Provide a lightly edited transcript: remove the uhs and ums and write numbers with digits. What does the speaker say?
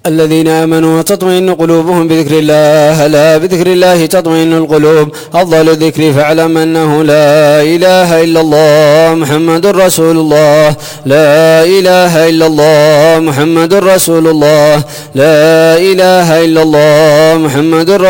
الذين آمنوا وتطمئن قلوبهم بذكر الله، ألا بذكر الله تطمئن القلوب. أفضل الذكر فاعلم أنه لا إله إلا الله محمد رسول الله، لا إله إلا الله محمد رسول الله، لا إله إلا الله محمد رسول الله.